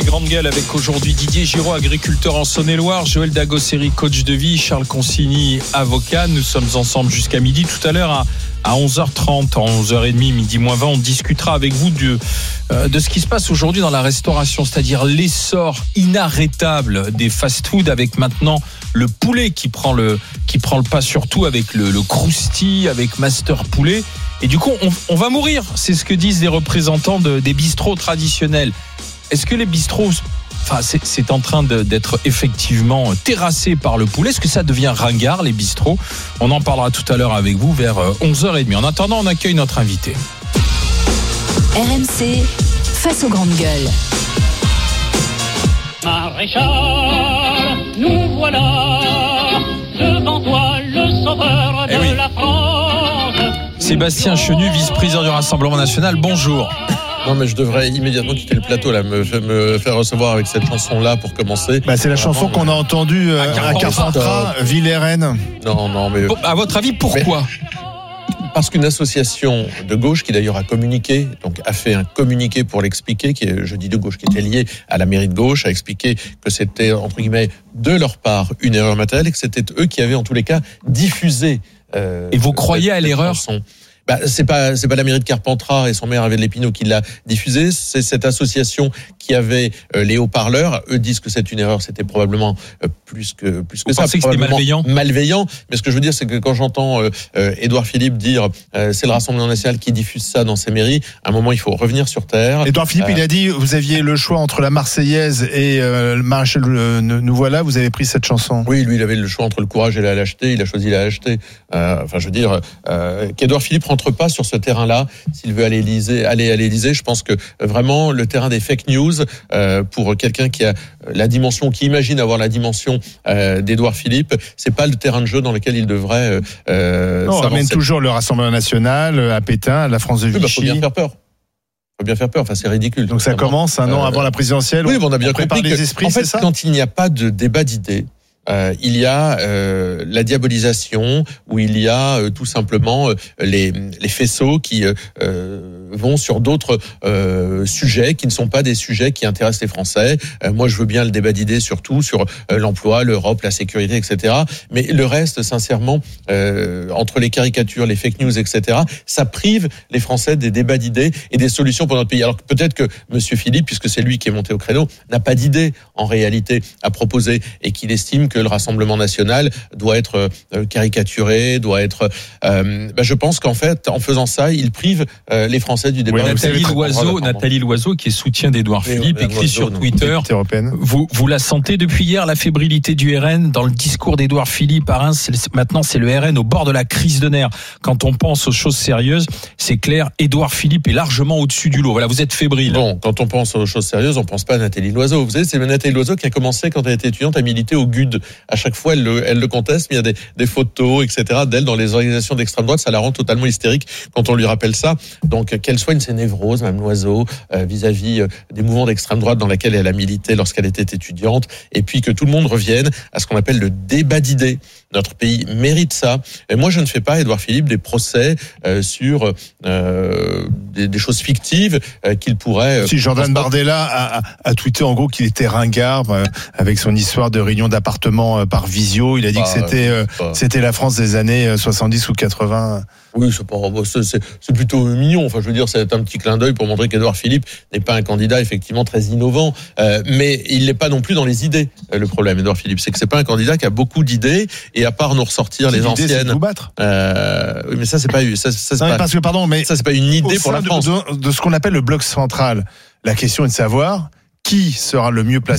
Grande Gueule avec aujourd'hui Didier Giraud, agriculteur en Saône-et-Loire, Joël Dagosseri, coach de vie, Charles Consigny, avocat. Nous sommes ensemble jusqu'à midi. Tout à l'heure à 11h30, à 11h30, midi moins 20, on discutera avec vous de ce qui se passe aujourd'hui dans la restauration, c'est-à-dire l'essor inarrêtable des fast-food avec maintenant le poulet qui prend le pas, surtout avec le Krusty, avec Master Poulet. Et du coup, on va mourir. C'est ce que disent les représentants des bistrots traditionnels. Est-ce que les bistrots, c'est en train d'être effectivement terrassé par le poulet? Est-ce que ça devient ringard, les bistrots? On en parlera tout à l'heure avec vous vers 11h30. En attendant, on accueille notre invité. RMC, face aux grandes gueules. Maréchal, nous voilà devant toi, le sauveur de la France. Sébastien Chenu, vice-président du Rassemblement National, bonjour. Non, mais je devrais immédiatement quitter le plateau là, me faire recevoir avec cette chanson-là pour commencer. C'est la chanson qu'on a entendue à Carpentras, Ville-et-Rennes. Non, mais à votre avis, pourquoi? Parce qu'une association de gauche qui d'ailleurs a communiqué, donc a fait un communiqué pour l'expliquer, qui est, je dis de gauche, qui était lié à la mairie de gauche, a expliqué que c'était entre guillemets de leur part une erreur matérielle et que c'était eux qui avaient en tous les cas diffusé. Et vous croyez à l'erreur? C'est pas la mairie de Carpentras et son maire Hervé de Lépinot qui l'a diffusé, c'est cette association qui avait les haut-parleurs. Eux disent que c'est une erreur, c'était probablement plus que vous ça. Pensez que c'était malveillant. Mais ce que je veux dire, c'est que quand j'entends Édouard Philippe dire c'est le Rassemblement National qui diffuse ça dans ses mairies, à un moment il faut revenir sur terre. Édouard Philippe, il a dit vous aviez le choix entre la Marseillaise et le Maréchal nous voilà, vous avez pris cette chanson. Oui, lui il avait le choix entre le courage et la lâcheté, il a choisi la lâcheté. Je veux dire qu'Édouard Philippe rentre pas sur ce terrain-là s'il veut aller à l'Élysée. Je pense que vraiment le terrain des fake news pour quelqu'un qui a la dimension, qui imagine avoir la dimension d'Édouard Philippe, c'est pas le terrain de jeu dans lequel il devrait on ramène toujours le Rassemblement National à Pétain, à la France de Vichy. Faut bien faire peur. C'est ridicule. Donc ça commence un an avant la présidentielle. Oui, on a bien compris les esprits, en fait, c'est ça. Quand il n'y a pas de débat d'idées, il y a la diabolisation, où il y a tout simplement les faisceaux qui vont sur d'autres sujets qui ne sont pas des sujets qui intéressent les Français. Moi, je veux bien le débat d'idées, surtout sur l'emploi, l'Europe, la sécurité, etc. Mais le reste, sincèrement, entre les caricatures, les fake news, etc., ça prive les Français des débats d'idées et des solutions pour notre pays. Alors que peut-être que Monsieur Philippe, puisque c'est lui qui est monté au créneau, n'a pas d'idée en réalité à proposer et qu'il estime que le Rassemblement National doit être caricaturé, doit être... je pense qu'en fait, en faisant ça, il prive les Français du débat. Nathalie Loiseau, qui est soutien d'Édouard Philippe, écrit sur Twitter. Vous la sentez depuis hier, la fébrilité du RN dans le discours d'Édouard Philippe à Reims. Maintenant, c'est le RN au bord de la crise de nerfs. Quand on pense aux choses sérieuses, c'est clair, Édouard Philippe est largement au-dessus du lot. Voilà, vous êtes fébrile. Bon, quand on pense aux choses sérieuses, on pense pas à Nathalie Loiseau. Vous savez, c'est Nathalie Loiseau qui a commencé, quand elle était étudiante, à militer au GUD. À chaque fois, elle le conteste, mais il y a des photos, etc., d'elle dans les organisations d'extrême droite. Ça la rend totalement hystérique quand on lui rappelle ça. Donc, qu'elle soigne ses névroses, Mme Loiseau, vis-à-vis des mouvements d'extrême droite dans lesquels elle a milité lorsqu'elle était étudiante, et puis que tout le monde revienne à ce qu'on appelle le débat d'idées. Notre pays mérite ça. Et moi, je ne fais pas, Édouard Philippe, des procès sur des choses fictives qu'il pourrait... Si Jordan Bardella a tweeté en gros qu'il était ringard avec son histoire de réunion d'appartement par visio. Il a dit que c'était la France des années 70 ou 80. Oui, c'est plutôt mignon. Enfin, je veux dire, c'est un petit clin d'œil pour montrer qu'Édouard Philippe n'est pas un candidat effectivement très innovant, mais il n'est pas non plus dans les idées. Le problème, Édouard Philippe, c'est que c'est pas un candidat qui a beaucoup d'idées, et à part nous ressortir les anciennes. C'est de vous battre. Oui, mais ça c'est pas ça c'est pas une idée pour la France. De ce qu'on appelle le bloc central, la question est de savoir qui sera le mieux placé